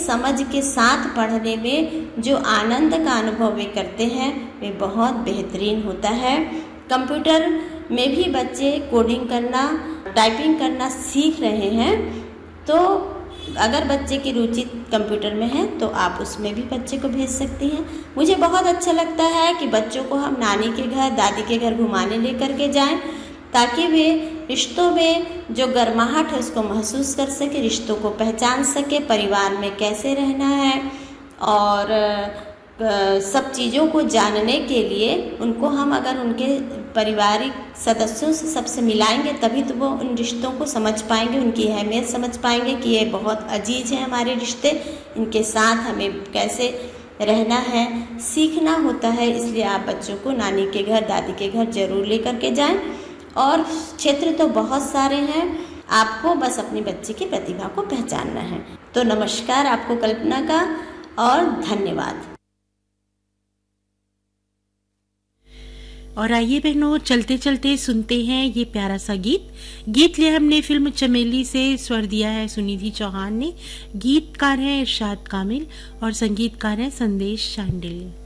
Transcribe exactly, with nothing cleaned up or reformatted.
समझ के साथ पढ़ने में जो आनंद का अनुभव वे करते हैं वे बहुत बेहतरीन होता है। कंप्यूटर में भी बच्चे कोडिंग करना, टाइपिंग करना सीख रहे हैं, तो अगर बच्चे की रुचि कंप्यूटर में है तो आप उसमें भी बच्चे को भेज सकती हैं। मुझे बहुत अच्छा लगता है कि बच्चों को हम नानी के घर, दादी के घर घुमाने लेकर के जाएं, ताकि वे रिश्तों में जो गर्माहट है उसको महसूस कर सके, रिश्तों को पहचान सके, परिवार में कैसे रहना है, और सब चीज़ों को जानने के लिए उनको हम अगर उनके पारिवारिक सदस्यों से सबसे मिलाएंगे तभी तो वो उन रिश्तों को समझ पाएंगे, उनकी अहमियत समझ पाएंगे कि ये बहुत अजीज हैं हमारे रिश्ते, इनके साथ हमें कैसे रहना है, सीखना होता है। इसलिए आप बच्चों को नानी के घर, दादी के घर जरूर लेकर के जाएं। और क्षेत्र तो बहुत सारे हैं, आपको बस अपने बच्चे की प्रतिभा को पहचानना है। तो नमस्कार आपको कल्पना का, और धन्यवाद। और आइए बहनों, चलते चलते सुनते हैं ये प्यारा सा गीत। गीत लिया हमने फिल्म चमेली से, स्वर दिया है सुनिधि चौहान ने, गीतकार हैं इरशाद कामिल और संगीतकार हैं संदेश शांडिल्य।